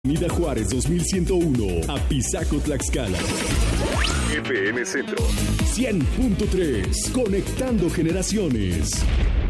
Avenida Juárez 2101, Apizaco, Tlaxcala. FM Centro 100.3, conectando generaciones.